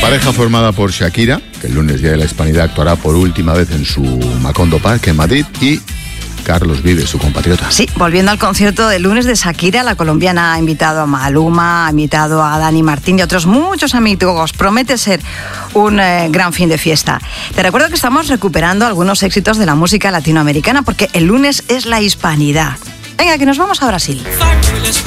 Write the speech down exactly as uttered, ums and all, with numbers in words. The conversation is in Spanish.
Pareja formada por Shakira, que el lunes Día de la Hispanidad actuará por última vez en su Macondo Park en Madrid, y Carlos Vives, su compatriota. Sí, volviendo al concierto del lunes de Shakira, la colombiana ha invitado a Maluma, ha invitado a Dani Martín y a otros muchos amigos. Promete ser un eh, gran fin de fiesta. Te recuerdo que estamos recuperando algunos éxitos de la música latinoamericana porque el lunes es la Hispanidad. Venga, que nos vamos a Brasil.